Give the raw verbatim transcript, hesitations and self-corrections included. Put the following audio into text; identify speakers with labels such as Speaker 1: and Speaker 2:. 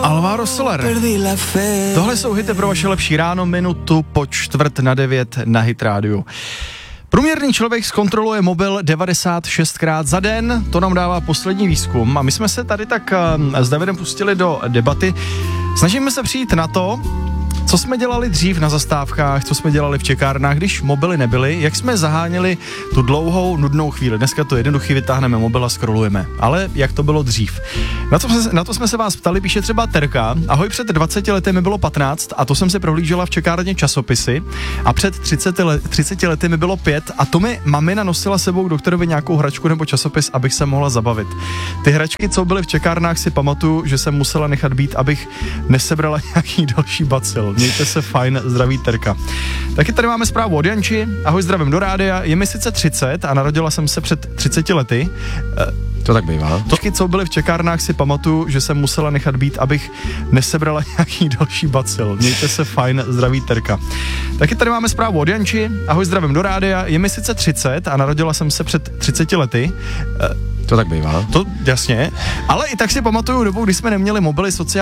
Speaker 1: Alvaro Soler. Tohle jsou hity pro vaše lepší ráno, minutu po čtvrt na devět na Hit rádiu. Průměrný člověk zkontroluje mobil devadesát šest krát za den, to nám dává poslední výzkum a my jsme se tady tak s Davidem pustili do debaty. Snažíme se přijít na to, co jsme dělali dřív na zastávkách, co jsme dělali v čekárnách, když mobily nebyly, jak jsme zaháněli tu dlouhou, nudnou chvíli. Dneska to jednoduchý, vytáhneme mobil a scrollujeme. Ale jak to bylo dřív? Na to, na to jsme se vás ptali, píše třeba Terka. Ahoj, před dvaceti lety mi bylo patnáct a to jsem si prohlížela v čekárně časopisy a před třiceti, let, třiceti lety mi bylo pět a to mi mamina nosila sebou k doktorovi nějakou hračku nebo časopis, abych se mohla zabavit. Ty hračky, co byly v čekárnách, si pamatuju, že jsem musela nechat být, abych nesebrala nějaký další bacil. Mějte se fajn, zdraví Terka. Taky tady máme zprávu od Janči. Ahoj, zdravím do rádia. Je mi sice třicet a narodila jsem se před třiceti lety.
Speaker 2: To tak bývá.
Speaker 1: Taky, co byly v čekárnách, si pamatuju, že jsem musela nechat být, abych nesebrala nějaký další bacil. Mějte se fajn, zdraví Terka. Taky tady máme zprávu od Janči. Ahoj, zdravím do rádia. Je mi sice třicet a narodila jsem se před třiceti lety.
Speaker 2: To tak bývá.
Speaker 1: To jasně. Ale i tak si pamatuju dobu, kdy jsme neměli mobily, sociální